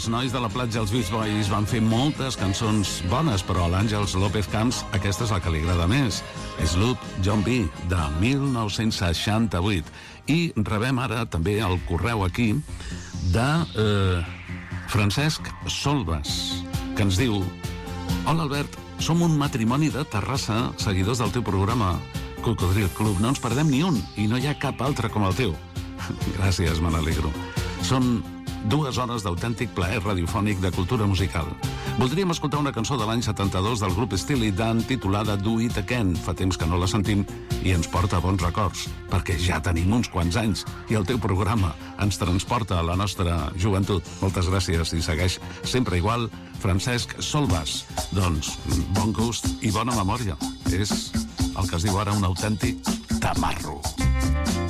els nois de la platja, els Beach Boys, van fer moltes cançons bones, però a l'Àngels López Camps aquesta és la que li agrada més. Sloop John B, de 1968. I rebem ara també el correu aquí de Francesc Solbas, que ens diu: Hola, Albert, som un matrimoni de Terrassa, seguidors del teu programa Cocodril Club. No ens perdem ni un, i no hi ha cap altre com el teu. Gràcies, me n'alegro. Són 2 hores d'autèntic plaer radiofònic de cultura musical. Voldríem escoltar una cançó de l'any 72 del grup Steely Dan titulada Do It Again. Fa temps que no la sentim i ens porta bons records, perquè ja tenim uns quants anys i el teu programa ens transporta a la nostra joventut. Moltes gràcies i segueix sempre igual, Francesc Solbas. Doncs bon gust i bona memòria. És el que es diu ara un autèntic tamarro.